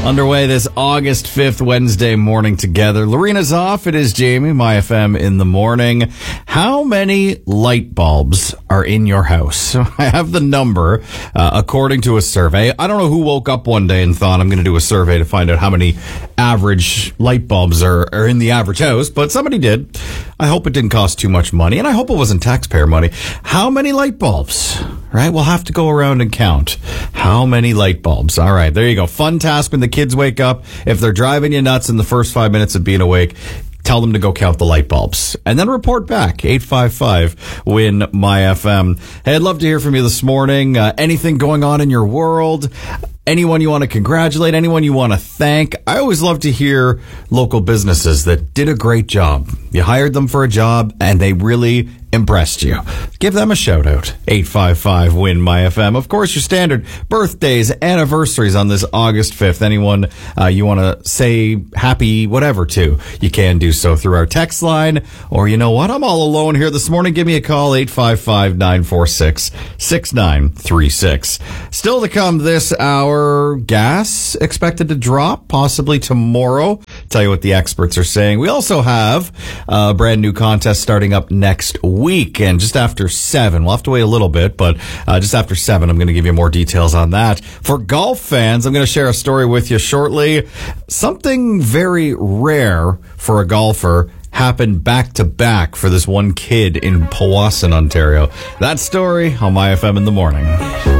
Underway this August 5th Wednesday morning together. Lorena's off. It is Jamie, My FM in the morning. How many light bulbs are in your house? I have the number according to a survey. I don't know who woke up one day and thought I'm going to do a survey to find out how many average light bulbs are in the average house, but somebody did. I hope it didn't cost too much money, and I hope it wasn't taxpayer money. How many light bulbs? Right? We'll have to go around and count. How many light bulbs? All right, there you go. Fun task when the kids wake up. If they're driving you nuts in the first 5 minutes of being awake, tell them to go count the light bulbs and then report back. 855-WIN-MY-FM. Hey, I'd love to hear from you this morning. Anything going on in your world? Anyone you want to congratulate? Anyone you want to thank? I always love to hear local businesses that did a great job. You hired them for a job and they really impressed you. Give them a shout out. 855-WIN-MY-FM. Of course, your standard birthdays, anniversaries on this August 5th. Anyone you want to say happy whatever to, you can do so through our text line. Or you know what? I'm all alone here this morning. Give me a call, 855-946-6936. Still to come this hour, gas expected to drop possibly tomorrow. Tell you what the experts are saying. We also have a brand new contest starting up next week, and just after 7, we'll have to wait a little bit, but just after 7, I'm going to give you more details on that. For golf fans, I'm going to share a story with you shortly. Something very rare for a golfer happened back to back for this one kid in Powassan, Ontario. That story on My FM in the morning.